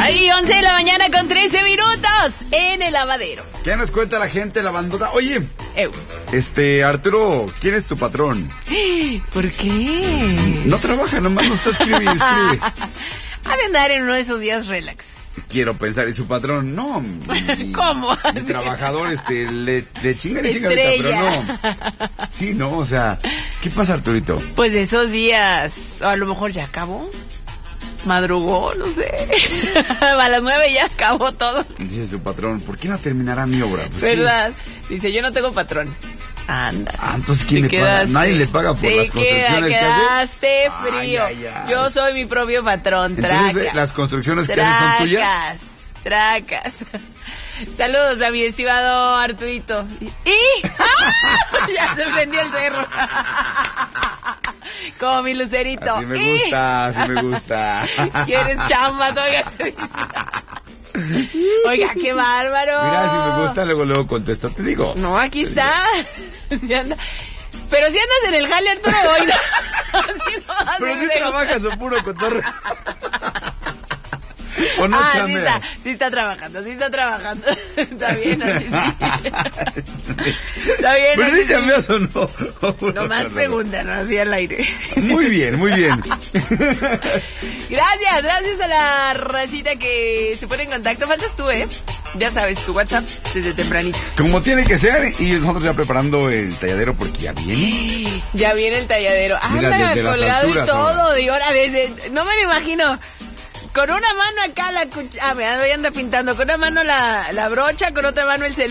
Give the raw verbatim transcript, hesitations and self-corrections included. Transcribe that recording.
Ahí, once de la mañana con trece minutos en el lavadero. ¿Qué nos cuenta la gente lavandona? Oye, Eu. este, Arturo, ¿quién es tu patrón? ¿Por qué? No trabaja, nomás no está escribiendo y escribe. Ha de andar en uno de esos días relax. Quiero pensar, ¿y su patrón? No. Mi, ¿Cómo? Mi trabajador, este, le, le chinga, le chinga, Estrella. pero no. Sí, no, o sea, ¿qué pasa, Arturito? Pues esos días, a lo mejor ya acabó. Madrugó, no sé. A las nueve ya acabó todo. Dice su patrón, ¿por qué no terminará mi obra? Pues, ¿verdad? Dice, yo no tengo patrón. Anda. Ah, entonces ¿quién le Te paga? quedaste. Nadie le paga por Te las construcciones queda, que hace. quedaste frío. Ay, ay, ay. Yo soy mi propio patrón. Entonces, Tracas. ¿las construcciones que hace son tuyas? Tracas. Tracas. Saludos a mi estimado Arturito. ¿Y? ¡Ah! Ya se prendió el cerro. Como mi lucerito. Así me ¿Y? gusta, así me gusta. ¿Quieres chamba? Todavía te dice. Oiga, qué bárbaro. Mira, si me gusta, luego, luego contesto, te digo. No, aquí está. Ya anda. Pero si andas en el jale, Arturo, hoy no. Así no haces Pero si de- trabajas o puro cotorreo. ¿O no, ah, sí chamea? está, sí está trabajando, sí está trabajando. Está bien, así sí. Está bien, ¿Pero así si chameas o no? Nomás preguntan, así al aire. Muy bien, muy bien. Gracias, gracias a la racita que se pone en contacto. Faltas tú, ¿eh? Ya sabes, tu WhatsApp desde tempranito. Como tiene que ser, y nosotros ya preparando el talladero porque ya viene. Ya viene el talladero. Mira, Anda desde las colgado y alturas todo. ahora. Digo, ahora, desde, no me lo imagino. Con una mano acá la cuchara. Ah, me anda pintando. Con una mano la, la brocha, con otra mano el celular.